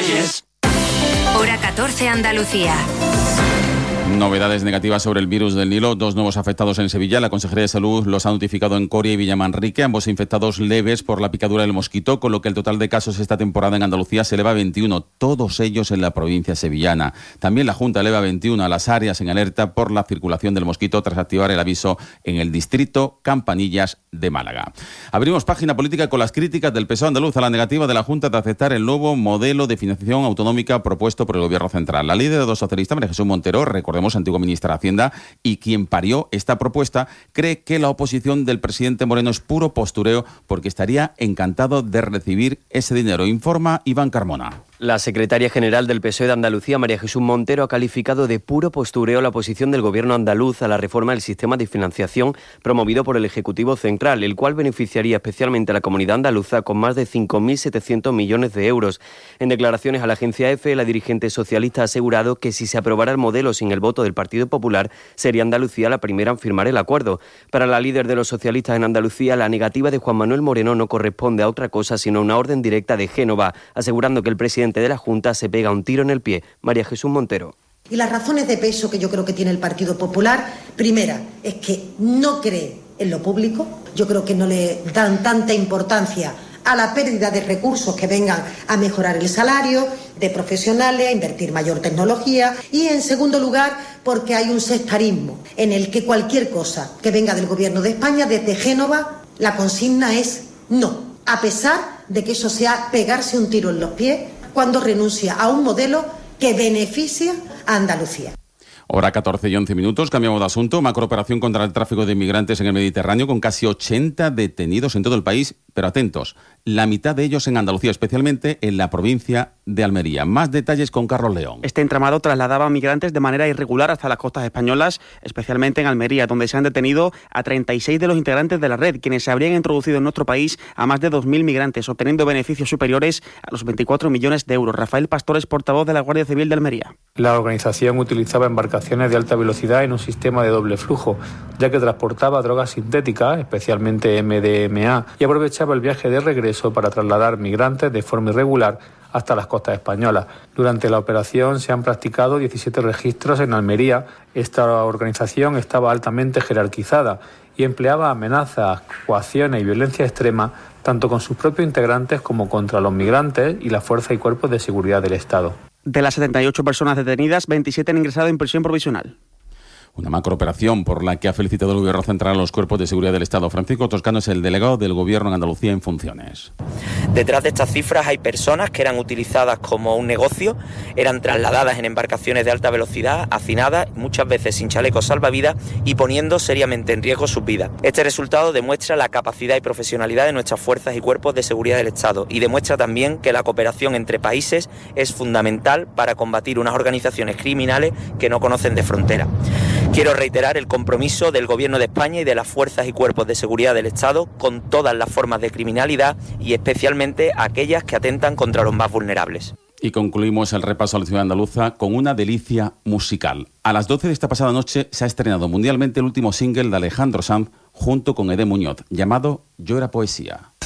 Reyes. Hora 14, Andalucía. Novedades negativas sobre el virus del Nilo. 2 nuevos afectados en Sevilla. La Consejería de Salud los ha notificado en Coria y Villamanrique. Ambos infectados leves por la picadura del mosquito, con lo que el total de casos esta temporada en Andalucía se eleva a 21. Todos ellos en la provincia sevillana. También la Junta eleva a 21 a las áreas en alerta por la circulación del mosquito tras activar el aviso en el distrito Campanillas de Málaga. Abrimos página política con las críticas del PSOE andaluz a la negativa de la Junta de aceptar el nuevo modelo de financiación autonómica propuesto por el Gobierno central. La líder de los socialistas, María Jesús Montero, recordemos, antigua ministra de Hacienda y quien parió esta propuesta, cree que la oposición del presidente Moreno es puro postureo porque estaría encantado de recibir ese dinero. Informa Iván Carmona. La secretaria general del PSOE de Andalucía, María Jesús Montero, ha calificado de puro postureo la oposición del Gobierno andaluz a la reforma del sistema de financiación promovido por el Ejecutivo Central, el cual beneficiaría especialmente a la comunidad andaluza con más de 5.700 millones de euros. En declaraciones a la agencia EFE, la dirigente socialista ha asegurado que si se aprobara el modelo sin el voto del Partido Popular, sería Andalucía la primera en firmar el acuerdo. Para la líder de los socialistas en Andalucía, la negativa de Juan Manuel Moreno no corresponde a otra cosa sino a una orden directa de Génova, asegurando que el presidente de la Junta se pega un tiro en el pie. María Jesús Montero. Y las razones de peso que yo creo que tiene el Partido Popular, primera, es que no cree en lo público. Yo creo que no le dan tanta importancia a la pérdida de recursos que vengan a mejorar el salario de profesionales, a invertir mayor tecnología. Y en segundo lugar, porque hay un sectarismo en el que cualquier cosa que venga del Gobierno de España, desde Génova, la consigna es no, a pesar de que eso sea pegarse un tiro en los pies cuando renuncia a un modelo que beneficia a Andalucía. Hora 14 y 11 minutos, cambiamos de asunto. Macrooperación contra el tráfico de inmigrantes en el Mediterráneo con casi 80 detenidos en todo el país, pero atentos, la mitad de ellos en Andalucía, especialmente en la provincia de Almería. Más detalles con Carlos León. Este entramado trasladaba a migrantes de manera irregular hasta las costas españolas, especialmente en Almería, donde se han detenido a 36 de los integrantes de la red, quienes se habrían introducido en nuestro país a más de 2.000 migrantes, obteniendo beneficios superiores a los 24 millones de euros. Rafael Pastor es portavoz de la Guardia Civil de Almería. La organización utilizaba embarcaciones de alta velocidad en un sistema de doble flujo, ya que transportaba drogas sintéticas, especialmente MDMA, y aprovechaba el viaje de regreso para trasladar migrantes de forma irregular hasta las costas españolas. Durante la operación se han practicado 17 registros en Almería. Esta organización estaba altamente jerarquizada y empleaba amenazas, coacciones y violencia extrema tanto con sus propios integrantes como contra los migrantes y las fuerzas y cuerpos de seguridad del Estado. De las 78 personas detenidas, 27 han ingresado en prisión provisional. Una macrooperación por la que ha felicitado el Gobierno central a los cuerpos de seguridad del Estado. Francisco Toscano es el delegado del Gobierno en Andalucía en funciones. Detrás de estas cifras hay personas que eran utilizadas como un negocio, eran trasladadas en embarcaciones de alta velocidad, hacinadas, muchas veces sin chalecos salvavidas y poniendo seriamente en riesgo sus vidas. Este resultado demuestra la capacidad y profesionalidad de nuestras fuerzas y cuerpos de seguridad del Estado y demuestra también que la cooperación entre países es fundamental para combatir unas organizaciones criminales que no conocen de frontera. Quiero reiterar el compromiso del Gobierno de España y de las fuerzas y cuerpos de seguridad del Estado con todas las formas de criminalidad y especialmente aquellas que atentan contra los más vulnerables. Y concluimos el repaso a la ciudad andaluza con una delicia musical. A las 12 de esta pasada noche se ha estrenado mundialmente el último single de Alejandro Sanz junto con Edé Muñoz, llamado Yo era poesía.